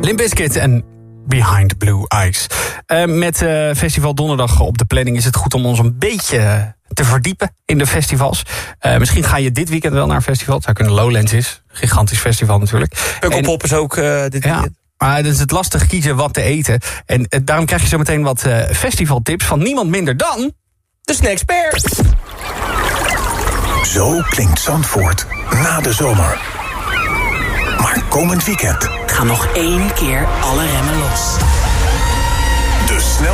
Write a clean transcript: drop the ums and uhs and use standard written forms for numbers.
Limp Bizkit en Behind Blue Eyes. Met Festival Donderdag op de planning is het goed om ons een beetje te verdiepen in de festivals. Misschien ga je dit weekend wel naar een festival. Het zou kunnen Lowlands is. Gigantisch festival natuurlijk. Pukkelpop is ook dit weekend. Maar het is het lastig kiezen wat te eten. En daarom krijg je zo meteen wat festivaltips van niemand minder dan de Snackspert. Zo klinkt Zandvoort na de zomer. Maar komend weekend Ga nog 1 keer alle remmen los. de snel